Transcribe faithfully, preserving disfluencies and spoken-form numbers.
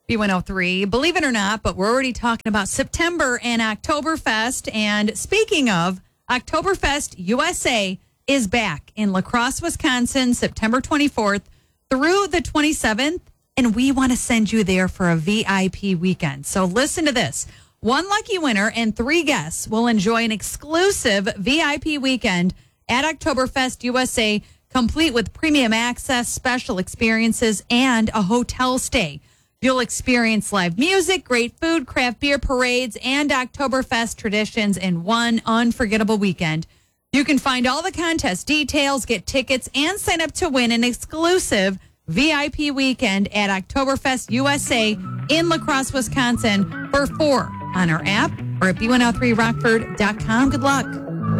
B one oh three. Believe it or not, but we're already talking about September and Oktoberfest. And speaking of, Oktoberfest U S A is back in La Crosse, Wisconsin, September twenty-fourth through the twenty-seventh. And we want to send you there for a V I P weekend. So listen to this. One lucky winner and three guests will enjoy an exclusive V I P weekend at Oktoberfest U S A, complete with premium access, special experiences, and a hotel stay. You'll experience live music, great food, craft beer parades, and Oktoberfest traditions in one unforgettable weekend. You can find all the contest details, get tickets, and sign up to win an exclusive V I P weekend at Oktoberfest U S A in La Crosse, Wisconsin for four on our app or at B one oh three Rockford dot com. Good luck.